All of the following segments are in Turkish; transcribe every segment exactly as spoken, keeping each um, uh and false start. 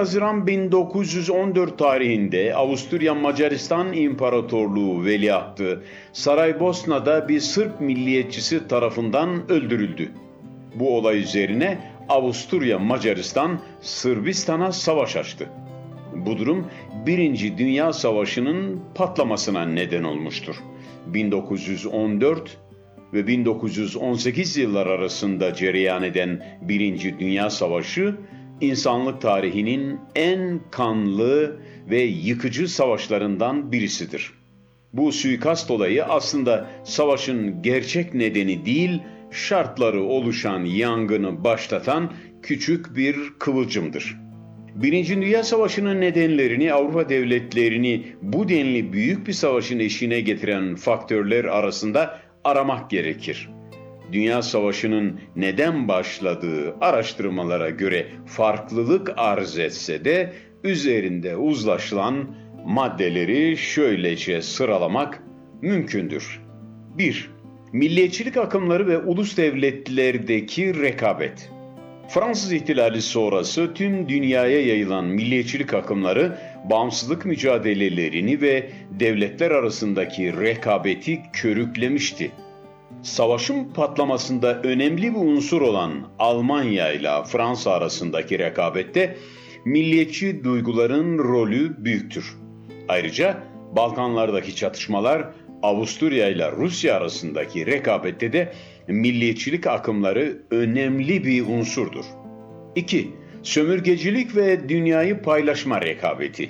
Haziran bin dokuz yüz on dört tarihinde Avusturya Macaristan İmparatorluğu veliahtı Saraybosna'da bir Sırp milliyetçisi tarafından öldürüldü. Bu olay üzerine Avusturya Macaristan Sırbistan'a savaş açtı. Bu durum Birinci Dünya Savaşı'nın patlamasına neden olmuştur. bin dokuz yüz on dört ve bin dokuz yüz on sekiz yıllar arasında cereyan eden Birinci Dünya Savaşı, insanlık tarihinin en kanlı ve yıkıcı savaşlarından birisidir. Bu suikast olayı aslında savaşın gerçek nedeni değil, şartları oluşan yangını başlatan küçük bir kıvılcımdır. Birinci Dünya Savaşı'nın nedenlerini, Avrupa devletlerini bu denli büyük bir savaşın eşiğine getiren faktörler arasında aramak gerekir. Dünya Savaşı'nın neden başladığı araştırmalara göre farklılık arz etse de üzerinde uzlaşılan maddeleri şöylece sıralamak mümkündür. bir. Milliyetçilik akımları ve ulus devletlerdeki rekabet. Fransız İhtilali sonrası tüm dünyaya yayılan milliyetçilik akımları bağımsızlık mücadelelerini ve devletler arasındaki rekabeti körüklemişti. Savaşın patlamasında önemli bir unsur olan Almanya ile Fransa arasındaki rekabette milliyetçi duyguların rolü büyüktür. Ayrıca Balkanlardaki çatışmalar, Avusturya ile Rusya arasındaki rekabette de milliyetçilik akımları önemli bir unsurdur. iki. Sömürgecilik ve dünyayı paylaşma rekabeti.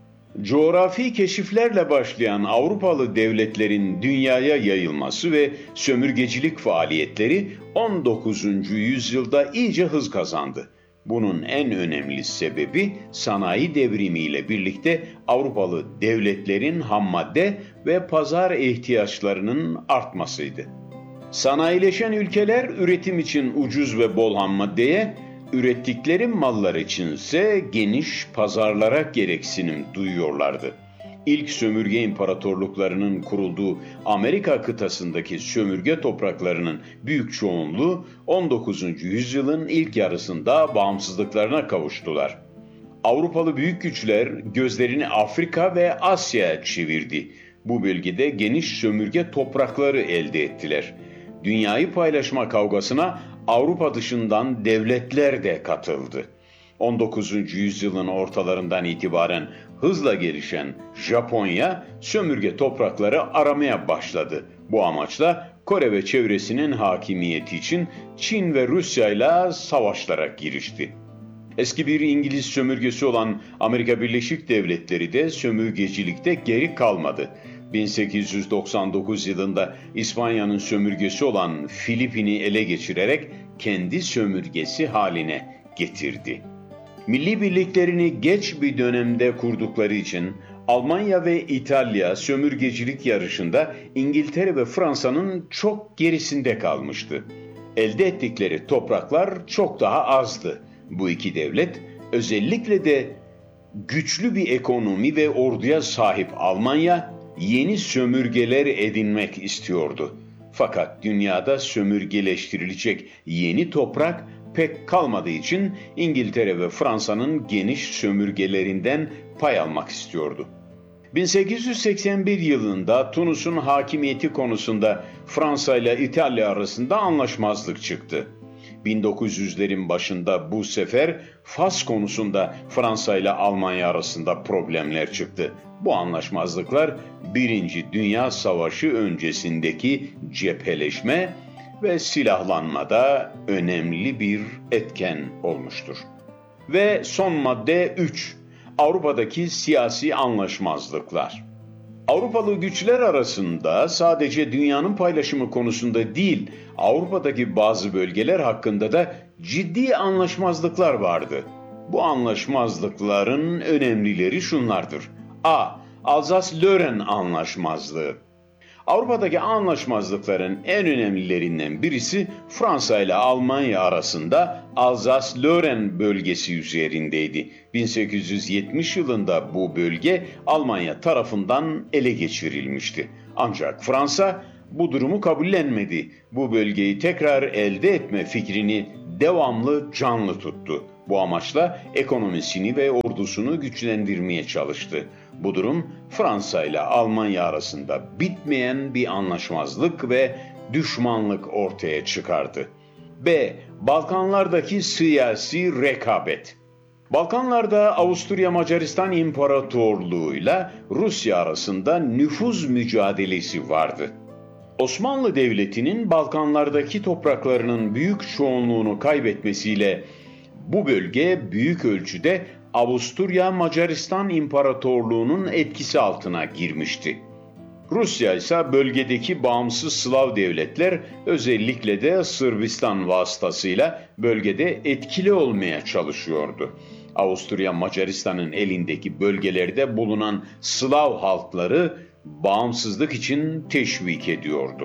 Coğrafi keşiflerle başlayan Avrupalı devletlerin dünyaya yayılması ve sömürgecilik faaliyetleri on dokuzuncu yüzyılda iyice hız kazandı. Bunun en önemli sebebi sanayi devrimiyle birlikte Avrupalı devletlerin hammadde ve pazar ihtiyaçlarının artmasıydı. Sanayileşen ülkeler üretim için ucuz ve bol hammaddeye, ürettikleri mallar içinse geniş pazarlara gereksinim duyuyorlardı. İlk sömürge imparatorluklarının kurulduğu Amerika kıtasındaki sömürge topraklarının büyük çoğunluğu on dokuzuncu yüzyılın ilk yarısında bağımsızlıklarına kavuştular. Avrupalı büyük güçler gözlerini Afrika ve Asya'ya çevirdi. Bu bölgede geniş sömürge toprakları elde ettiler. Dünyayı paylaşma kavgasına Avrupa dışından devletler de katıldı. on dokuzuncu yüzyılın ortalarından itibaren hızla gelişen Japonya sömürge toprakları aramaya başladı. Bu amaçla Kore ve çevresinin hakimiyeti için Çin ve Rusya ile savaşlara girişti. Eski bir İngiliz sömürgesi olan Amerika Birleşik Devletleri de sömürgecilikte geri kalmadı. bin sekiz yüz doksan dokuz yılında İspanya'nın sömürgesi olan Filipin'i ele geçirerek kendi sömürgesi haline getirdi. Milli birliklerini geç bir dönemde kurdukları için Almanya ve İtalya sömürgecilik yarışında İngiltere ve Fransa'nın çok gerisinde kalmıştı. Elde ettikleri topraklar çok daha azdı. Bu iki devlet özellikle de güçlü bir ekonomi ve orduya sahip Almanya yeni sömürgeler edinmek istiyordu. Fakat dünyada sömürgeleştirilecek yeni toprak pek kalmadığı için İngiltere ve Fransa'nın geniş sömürgelerinden pay almak istiyordu. bin sekiz yüz seksen bir yılında Tunus'un hakimiyeti konusunda Fransa ile İtalya arasında anlaşmazlık çıktı. bin dokuz yüzlerin başında bu sefer Fas konusunda Fransa ile Almanya arasında problemler çıktı. Bu anlaşmazlıklar Birinci Dünya Savaşı öncesindeki cepheleşme ve silahlanmada önemli bir etken olmuştur. Ve son madde üç. Avrupa'daki siyasi anlaşmazlıklar. Avrupalı güçler arasında sadece dünyanın paylaşımı konusunda değil, Avrupa'daki bazı bölgeler hakkında da ciddi anlaşmazlıklar vardı. Bu anlaşmazlıkların önemlileri şunlardır. A. Alsace-Lorraine Anlaşmazlığı. Avrupa'daki anlaşmazlıkların en önemlilerinden birisi Fransa ile Almanya arasında Alsace-Lorraine bölgesi üzerindeydi. bin sekiz yüz yetmiş yılında bu bölge Almanya tarafından ele geçirilmişti. Ancak Fransa bu durumu kabullenmedi. Bu bölgeyi tekrar elde etme fikrini devamlı canlı tuttu. Bu Bu amaçla ekonomisini ve ordusunu güçlendirmeye çalıştı. Bu durum Fransa ile Almanya arasında bitmeyen bir anlaşmazlık ve düşmanlık ortaya çıkardı. B. Balkanlardaki siyasi rekabet. Balkanlarda Avusturya Macaristan İmparatorluğu ile Rusya arasında nüfuz mücadelesi vardı. Osmanlı Devleti'nin Balkanlardaki topraklarının büyük çoğunluğunu kaybetmesiyle bu bölge büyük ölçüde Avusturya Macaristan İmparatorluğu'nun etkisi altına girmişti. Rusya ise bölgedeki bağımsız Slav devletler, özellikle de Sırbistan vasıtasıyla bölgede etkili olmaya çalışıyordu. Avusturya Macaristan'ın elindeki bölgelerde bulunan Slav halkları bağımsızlık için teşvik ediyordu.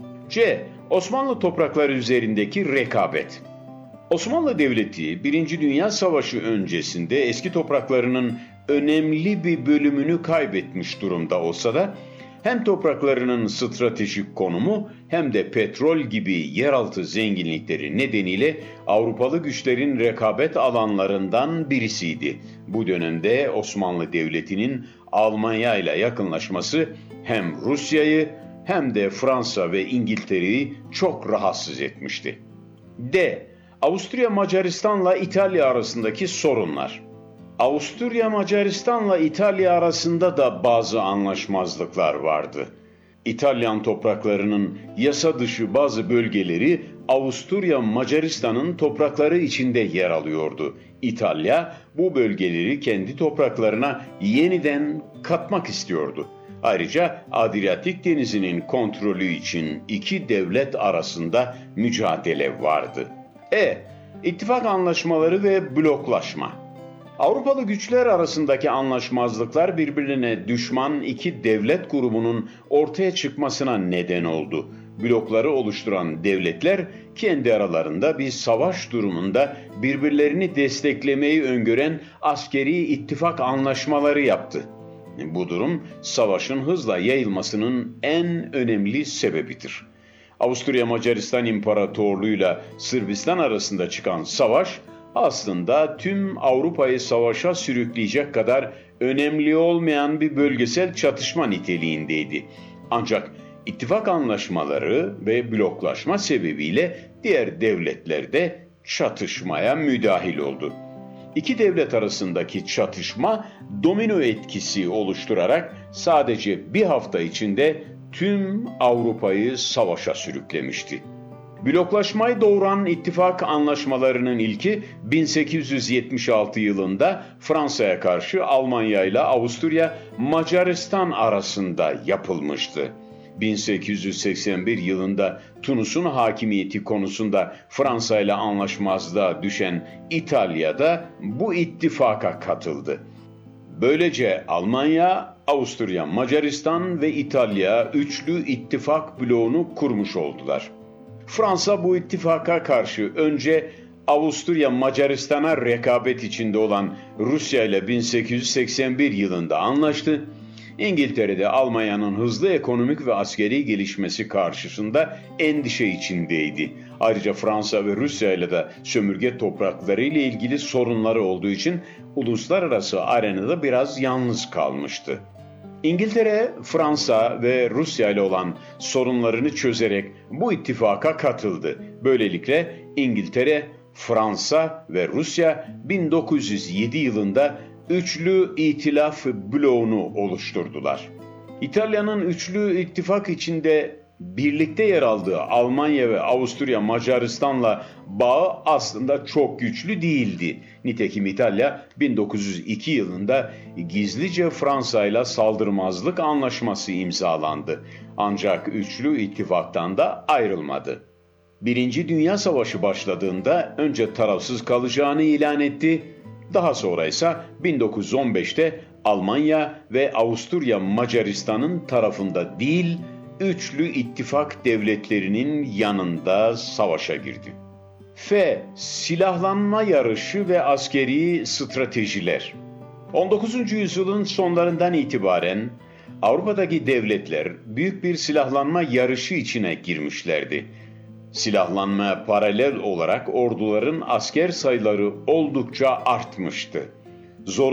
C. Osmanlı toprakları üzerindeki rekabet. Osmanlı Devleti Birinci Dünya Savaşı öncesinde eski topraklarının önemli bir bölümünü kaybetmiş durumda olsa da hem topraklarının stratejik konumu hem de petrol gibi yeraltı zenginlikleri nedeniyle Avrupalı güçlerin rekabet alanlarından birisiydi. Bu dönemde Osmanlı Devleti'nin Almanya ile yakınlaşması hem Rusya'yı hem de Fransa ve İngiltere'yi çok rahatsız etmişti. D. Avusturya Macaristan'la İtalya arasındaki sorunlar. Avusturya Macaristan'la İtalya arasında da bazı anlaşmazlıklar vardı. İtalyan topraklarının yasa dışı bazı bölgeleri Avusturya Macaristan'ın toprakları içinde yer alıyordu. İtalya bu bölgeleri kendi topraklarına yeniden katmak istiyordu. Ayrıca Adriyatik Denizi'nin kontrolü için iki devlet arasında mücadele vardı. E. İttifak anlaşmaları ve bloklaşma. Avrupalı güçler arasındaki anlaşmazlıklar birbirine düşman iki devlet grubunun ortaya çıkmasına neden oldu. Blokları oluşturan devletler kendi aralarında bir savaş durumunda birbirlerini desteklemeyi öngören askeri ittifak anlaşmaları yaptı. Bu durum savaşın hızla yayılmasının en önemli sebebidir. Avusturya Macaristan İmparatorluğu ile Sırbistan arasında çıkan savaş aslında tüm Avrupa'yı savaşa sürükleyecek kadar önemli olmayan bir bölgesel çatışma niteliğindeydi. Ancak ittifak anlaşmaları ve bloklaşma sebebiyle diğer devletler de çatışmaya müdahil oldu. İki devlet arasındaki çatışma domino etkisi oluşturarak sadece bir hafta içinde tüm Avrupa'yı savaşa sürüklemişti. Bloklaşmayı doğuran ittifak anlaşmalarının ilki bin sekiz yüz yetmiş altı yılında Fransa'ya karşı Almanya ile Avusturya Macaristan arasında yapılmıştı. bin sekiz yüz seksen bir yılında Tunus'un hakimiyeti konusunda Fransa ile anlaşmazlığa düşen İtalya da bu ittifaka katıldı. Böylece Almanya, Avusturya, Macaristan ve İtalya üçlü ittifak bloğunu kurmuş oldular. Fransa bu ittifaka karşı önce Avusturya Macaristan'a rekabet içinde olan Rusya ile bin sekiz yüz seksen bir yılında anlaştı. İngiltere'de Almanya'nın hızlı ekonomik ve askeri gelişmesi karşısında endişe içindeydi. Ayrıca Fransa ve Rusya ile de sömürge toprakları ile ilgili sorunları olduğu için uluslararası arenada biraz yalnız kalmıştı. İngiltere, Fransa ve Rusya ile olan sorunlarını çözerek bu ittifaka katıldı. Böylelikle İngiltere, Fransa ve Rusya bin dokuz yüz yedi yılında Üçlü İtilaf bloğunu oluşturdular. İtalya'nın üçlü ittifak içinde birlikte yer aldığı Almanya ve Avusturya Macaristan'la bağı aslında çok güçlü değildi. Nitekim İtalya bin dokuz yüz iki yılında gizlice Fransa'yla saldırmazlık anlaşması imzalandı. Ancak üçlü ittifaktan da ayrılmadı. Birinci Dünya Savaşı başladığında önce tarafsız kalacağını ilan etti. Daha sonra ise bin dokuz yüz on beşte Almanya ve Avusturya Macaristan'ın tarafında değil, üçlü ittifak devletlerinin yanında savaşa girdi. F. Silahlanma yarışı ve askeri stratejiler. on dokuzuncu yüzyılın sonlarından itibaren Avrupa'daki devletler büyük bir silahlanma yarışı içine girmişlerdi. Silahlanmaya paralel olarak orduların asker sayıları oldukça artmıştı. Zor